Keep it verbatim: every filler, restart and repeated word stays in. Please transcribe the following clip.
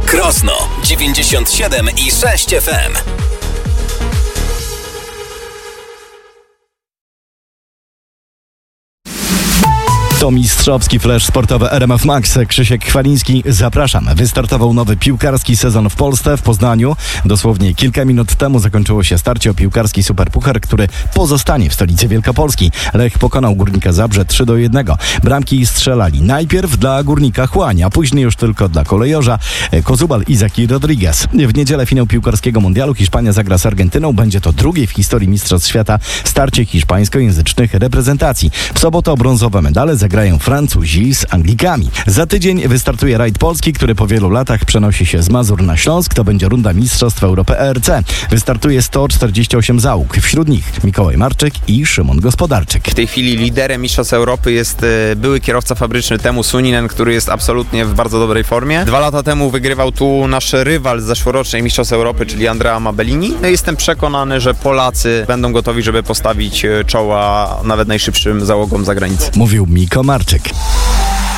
Krosno dziewięćdziesiąt siedem i sześć F M. To mistrzowski flash sportowy R M F Max. Krzysiek Chwaliński, zapraszam. Wystartował nowy piłkarski sezon w Polsce, w Poznaniu. Dosłownie kilka minut temu zakończyło się starcie o piłkarski superpuchar, który pozostanie w stolicy Wielkopolski. Lech pokonał Górnika Zabrze trzy do jednego. Bramki strzelali najpierw dla Górnika Chłań, a później już tylko dla kolejorza Kozubal, Izak i Rodriguez. W niedzielę finał piłkarskiego mundialu. Hiszpania zagra z Argentyną. Będzie to drugie w historii Mistrzostw Świata starcie hiszpańskojęzycznych reprezentacji. W sobotę o brązowe medale zagrają Francuzi z Anglikami. Za tydzień wystartuje rajd Polski, który po wielu latach przenosi się z Mazur na Śląsk. To będzie runda Mistrzostw Europy E R C. Wystartuje sto czterdzieści osiem załóg. Wśród nich Mikołaj Marczyk i Szymon Gospodarczyk. W tej chwili liderem Mistrzostw Europy jest były kierowca fabryczny Teemu Suninen, który jest absolutnie w bardzo dobrej formie. Dwa lata temu wygrywał tu nasz rywal z zeszłorocznej Mistrzostw Europy, czyli Andrea Mabellini. No jestem przekonany, że Polacy będą gotowi, żeby postawić czoła nawet najszybszym załogom z zagranicy. Mówił Miko Marczyk.